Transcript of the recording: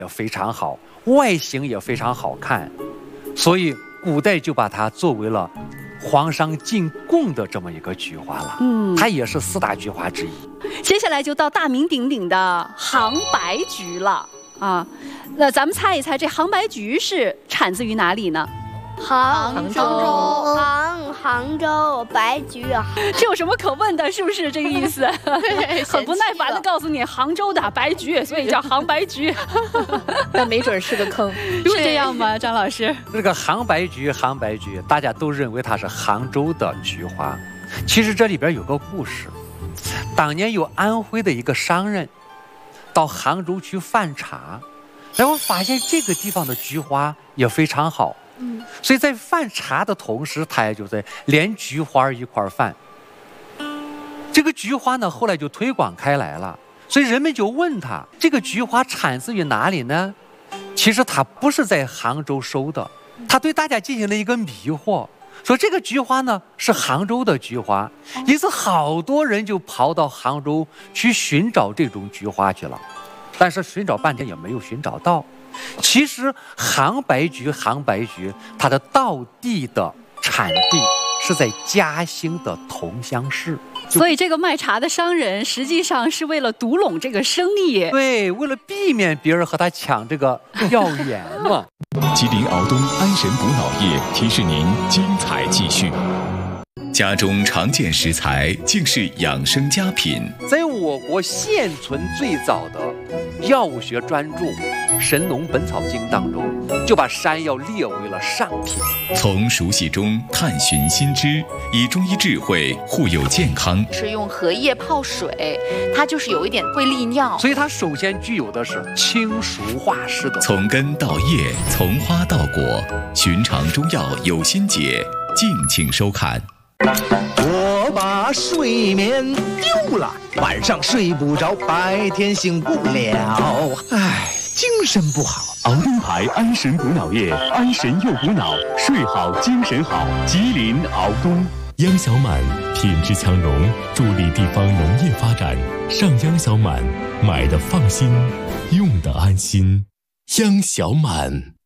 也非常好，外形也非常好看，所以古代就把它作为了皇上进贡的这么一个菊花了。它也是4大菊花之一。 接下来就到大名鼎鼎的杭白菊了啊。那咱们猜一猜，这杭白菊是产自于哪里呢？ 杭州白菊啊， 这有什么可问的？是不是这个意思？很不耐烦的告诉你，杭州的白菊，所以叫杭白菊。 那没准是个坑， 是这样吗？张老师， 这个杭白菊，大家都认为它是杭州的菊花，其实这里边有个故事。当年有安徽的一个商人到杭州去贩茶，然后发现这个地方的菊花也非常好。所以在贩茶的同时，他也就在连菊花一块贩。这个菊花呢，后来就推广开来了，所以人们就问他，这个菊花产自于哪里呢？其实他不是在杭州收的，他对大家进行了一个迷惑，说这个菊花呢是杭州的菊花，因此好多人就跑到杭州去寻找这种菊花去了，但是寻找半天也没有寻找到。其实杭白菊，它的道地的产地是在嘉兴的桐乡市。 所以这个卖茶的商人实际上是为了独拢这个生意， 对，为了避免别人和他抢这个药源嘛。 吉林敖东安神补脑液提示您精彩继续。家中常见食材竟是养生佳品。 在我国现存最早的药物学专著《神农本草经》当中，就把山药列为了上品。 从熟悉中探寻新知，以中医智慧护佑健康。 是用荷叶泡水，它就是有一点会利尿， 所以它首先具有的是清熟化湿的。 从根到叶，从花到果，寻常中药有心解，敬请收看。 我把睡眠丢了，晚上睡不着，白天醒不了，唉，精神不好。 敖东牌安神补脑液，安神又补脑，睡好精神好。吉林敖东。 秧小满品质强农，助力地方农业发展。上秧小满，买的放心，用的安心。秧小满。